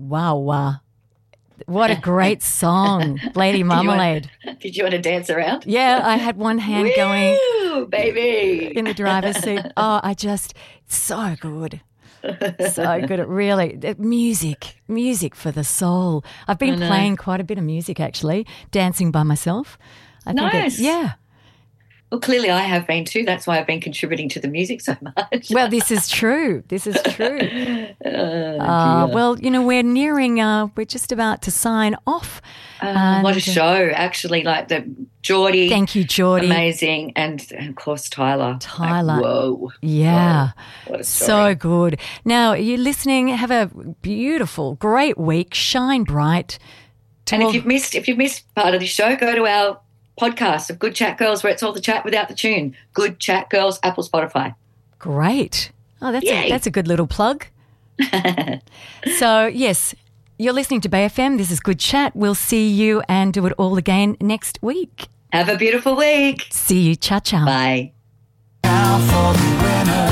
Wow. What a great song, Lady Marmalade. Did you want to dance around? Yeah, I had one hand going. Woo, baby. In the driver's seat. Oh, so good. So good. It really, music for the soul. I've been playing quite a bit of music, actually, dancing by myself. Nice. Yeah. Well, clearly I have been too. That's why I've been contributing to the music so much. Well, this is true. Well, we're nearing, we're just about to sign off. What a show, actually, like the Geordie. Thank you, Geordie. Amazing. And of course, Tyler. Like, whoa. Yeah. Whoa. What a story. So good. Now, you're listening. Have a beautiful, great week. Shine bright. And if you've missed part of the show, go to our podcast of Good Chat Girls, where it's all the chat without the tune. Good Chat Girls, Apple, Spotify. Great. Oh, that's a good little plug. So, yes, you're listening to Bay FM. This is Good Chat. We'll see you and do it all again next week. Have a beautiful week. See you. Cha-cha. Bye. Now for the winner.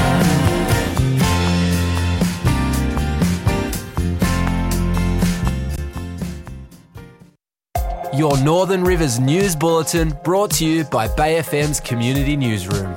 Your Northern Rivers News Bulletin, brought to you by Bay FM's Community Newsroom.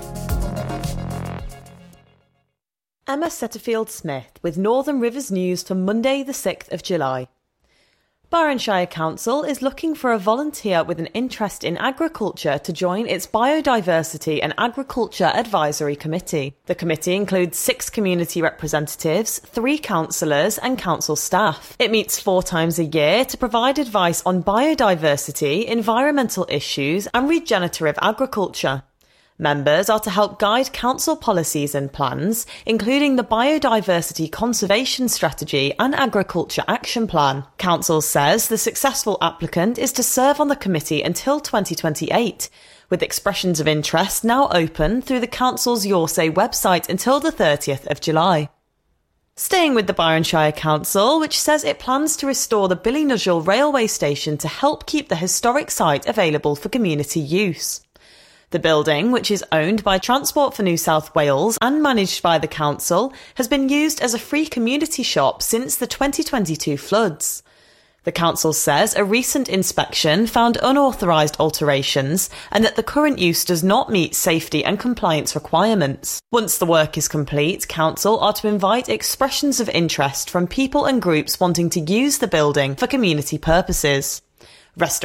Emma Setterfield-Smith with Northern Rivers News for Monday the 6th of July. Byron Shire Council is looking for a volunteer with an interest in agriculture to join its Biodiversity and Agriculture Advisory Committee. The committee includes 6 community representatives, 3 councillors and council staff. It meets 4 times a year to provide advice on biodiversity, environmental issues and regenerative agriculture. Members are to help guide council policies and plans, including the Biodiversity Conservation Strategy and Agriculture Action Plan. Council says the successful applicant is to serve on the committee until 2028, with expressions of interest now open through the council's Your Say website until the 30th of July. Staying with the Byron Shire Council, which says it plans to restore the Ballynuggle railway station to help keep the historic site available for community use. The building, which is owned by Transport for New South Wales and managed by the council, has been used as a free community shop since the 2022 floods. The council says a recent inspection found unauthorised alterations and that the current use does not meet safety and compliance requirements. Once the work is complete, council are to invite expressions of interest from people and groups wanting to use the building for community purposes.